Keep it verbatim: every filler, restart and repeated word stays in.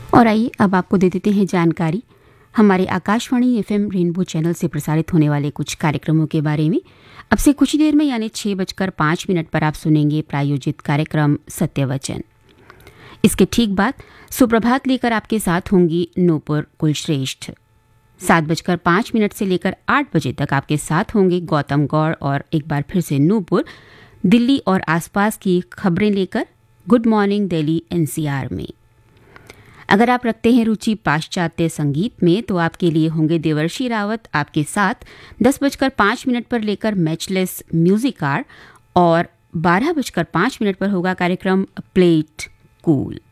और आइए अब आपको दे देते हैं जानकारी हमारे आकाशवाणी एफएम रेनबो चैनल से प्रसारित होने वाले कुछ कार्यक्रमों के बारे में। अब से कुछ देर में यानी छह बजकर पाँच मिनट पर आप सुनेंगे प्रायोजित कार्यक्रम सत्यवचन। इसके ठीक बाद सुप्रभात लेकर आपके साथ होंगी नूपुर कुलश्रेष्ठ। सात बजकर पाँच मिनट से लेकर आठ बजे तक आपके साथ होंगे गौतम गौड़ और एक बार फिर से नूपुर दिल्ली और आसपास की खबरें लेकर गुड मॉर्निंग दिल्ली एनसीआर में। अगर आप रखते हैं रुचि पाश्चात्य संगीत में तो आपके लिए होंगे देवर्षि रावत आपके साथ दस बजकर पाँच मिनट पर लेकर मैचलेस म्यूजिक आर और बारह बजकर पाँच मिनट पर होगा कार्यक्रम प्ले इट कूल।